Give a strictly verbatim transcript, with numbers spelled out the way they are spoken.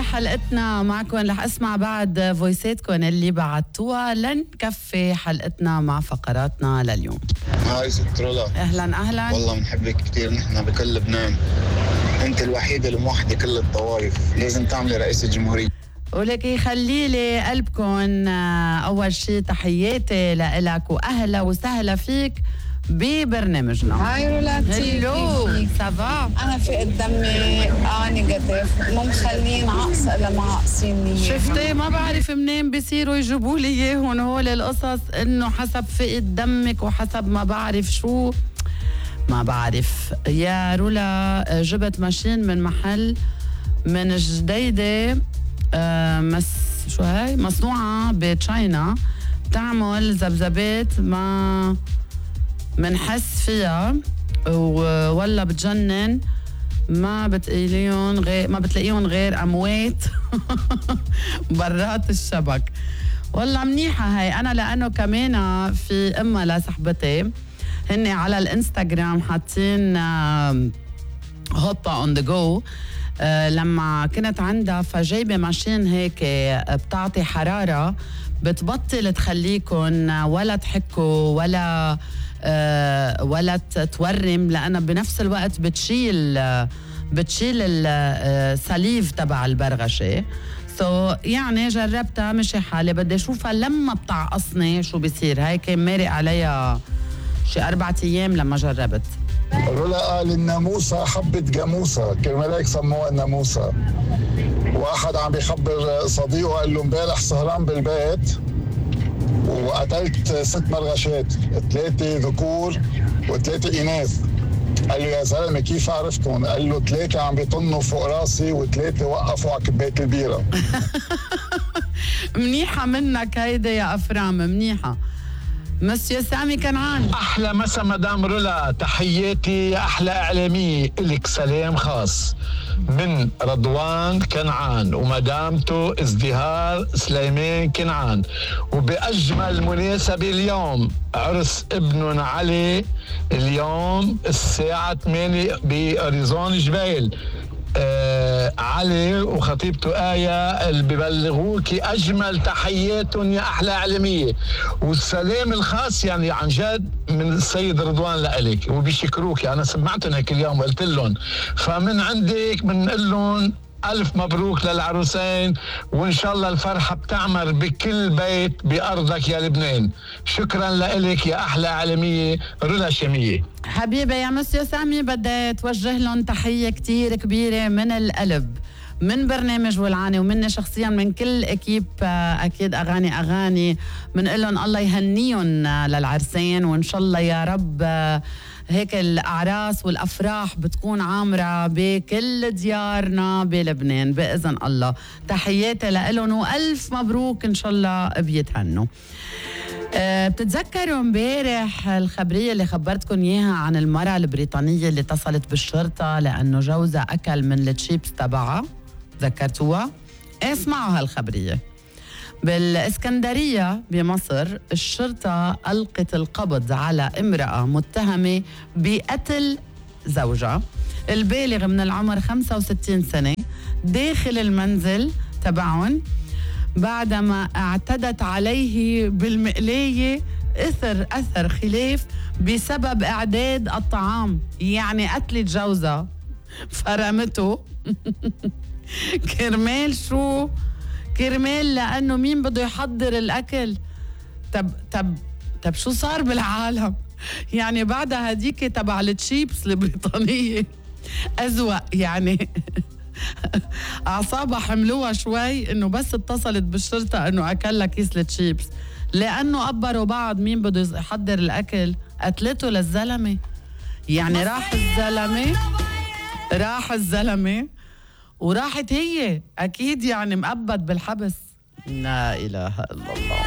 حلقتنا معكم. رح اسمع بعد فويساتكم اللي بعتوها. لن كفي حلقتنا مع فقراتنا لليوم. هاي ست رولا. اهلا اهلا. والله بنحبك كثير نحن بكل لبنان. انت الوحيده اللي موحده كل الطوائف، لازم تعملي رئيس الجمهوريه. ولك يخلي لي قلبكم. اول شيء تحياتي لك واهلا وسهلا فيك ببرنامجنا. هاي رولاتي. هلو سافا. انا في قدامي اه نيجاتيف، مو مخلين عقص الا ما عقصين. شفتي ما بعرف منين بيصيروا يجيبوا لي اياهم هول القصص، انه حسب فئة دمك وحسب ما بعرف شو. ما بعرف يا رولا. جبت ماشين من محل من جديدة، آه مس شو هاي مصنوعة بتشاينا، بتعمل ذبذبات ما منحس فيها ولا بتجنن. ما بتلاقيهم غير ما بتلاقيهم غير اموات برات الشبك. والله منيحه هاي. انا لانه كمان في امها لصاحبتي هن على الانستغرام حاطين هوبا اون ذا جو لما كنت عندها، فجايبه ماشين هيك بتعطي حراره بتبطل تخليكم ولا تحكوا ولا أه ولا تورم، لأنها بنفس الوقت بتشيل بتشيل السليف تبع البرغشة. سو so, يعني جربتها مشي حالي، بدي اشوفها لما بتعقصني شو بيصير. هاي كان مارق عليها شي أربعة أيام لما جربت. رولا قال الناموسة حبة جاموسة، كرمال هيك سموها الناموسة. واحد عم بيخبر صديقه قال له امبارح سهران بالبيت وقتلت ست مرغشات، ثلاثة ذكور وثلاثة إناث. قال له يا زلمة كيف عرفتهم؟ قال له ثلاثة عم بيطنوا فوق راسي وثلاثة وقفوا على كباية البيرة. منيحة منك هيدا يا أفرام، منيحة. مسيو سامي كنعان. أحلى مسا مدام رولا، تحياتي يا أحلى إعلامية، إلك سلام خاص من رضوان كنعان ومدامته ازدهار سليمان كنعان. وبأجمل مناسبة اليوم عرس ابننا علي اليوم الساعة ثمانية بأريزون جبيل. آه علي وخطيبته آية اللي ببلغوك أجمل تحياتهم يا أحلى إعلامية، والسلام الخاص يعني عن جد من السيد رضوان لإلك، وبيشكروك. أنا سمعتهم هيك اليوم وقلت لهم، فمن عندك بنقول لهم ألف مبروك للعروسين، وإن شاء الله الفرحة بتعمر بكل بيت بأرضك يا لبنان. شكرا لإلك يا أحلى إعلامية رولا شامية. حبيبي يا مسيو سامي، بدي توجه لهم تحية كتير كبيرة من القلب، من برنامج ولعاني ومني شخصيا، من كل اكيب اكيد اغاني اغاني. بنقول لهم الله يهنيهم للعرسين، وان شاء الله يا رب هيك الأعراس والأفراح بتكون عامرة بكل ديارنا بلبنان بإذن الله. تحياتي لهم وألف مبروك، إن شاء الله بيتهنوا. أه بتتذكروا امبارح الخبرية اللي خبرتكم إياها عن المرأة البريطانية اللي اتصلت بالشرطة لأنه جوزها أكل من التشيبس تبعها؟ تذكرتوها؟ اسمعوا هالخبرية. بالإسكندرية بمصر الشرطة ألقت القبض على امرأة متهمة بقتل زوجها البالغ من العمر خمسة وستين سنة داخل المنزل تبعهم بعدما اعتدت عليه بالمقلاية إثر أثر خلاف بسبب إعداد الطعام. يعني قتلت جوزها فرمته كرمال شو؟ كرمال لأنه مين بده يحضر الأكل. طب طب طب شو صار بالعالم؟ يعني بعدها هديك تبع التشيبس البريطانية أزوأ. يعني أعصابها حملوها شوي إنه بس اتصلت بالشرطة إنه أكلها كيس التشيبس، لأنه قبروا بعض مين بده يحضر الأكل. قتلته للزلمة. يعني راح الزلمة راح الزلمة وراحت هي أكيد يعني مقبض بالحبس. لا إله إلا الله.